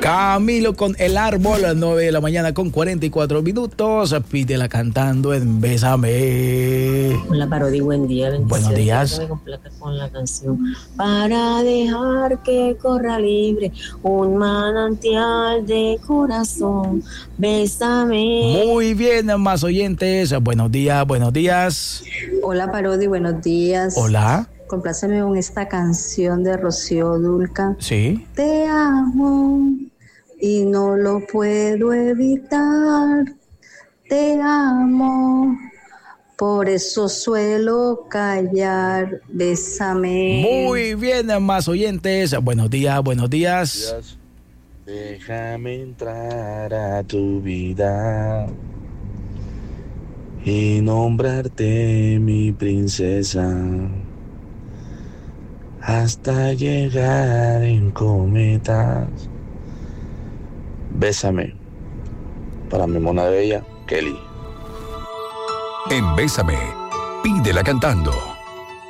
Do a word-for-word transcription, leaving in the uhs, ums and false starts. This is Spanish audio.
Camilo con El Árbol, a las nueve de la mañana con cuarenta y cuatro minutos. Pídela cantando en Bésame. Hola, Parodi, buen día. Buenos días. Me completa con la canción para dejar que corra libre un manantial de corazón. Bésame. Muy bien, más oyentes. Buenos días, buenos días. Hola, Parodi, buenos días. Hola. Compláceme con esta canción de Rocío Dúrcal. Sí. Te amo y no lo puedo evitar. Te amo, por eso suelo callar. Bésame. Muy bien, más oyentes. Buenos días, buenos días. Dios, déjame entrar a tu vida y nombrarte mi princesa, hasta llegar en cometas. Bésame, para mi mona bella, Kelly. En Bésame, pídela cantando.